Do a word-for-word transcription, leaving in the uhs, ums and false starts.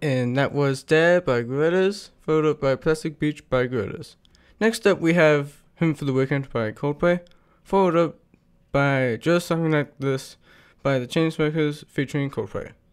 And that was Dare by Gorillaz, followed up by Plastic Beach by Gorillaz. Next up we have Hymn for the Weekend by Coldplay, followed up by Just Something Like This by the Chainsmokers featuring Coldplay.